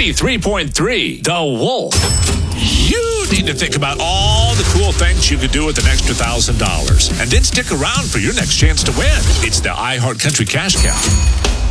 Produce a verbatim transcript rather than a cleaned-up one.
ninety-three point three, The Wolf. You need to think about all the cool things you could do with an extra one thousand dollars. And then stick around for your next chance to win. It's the iHeart Country Cash Cow.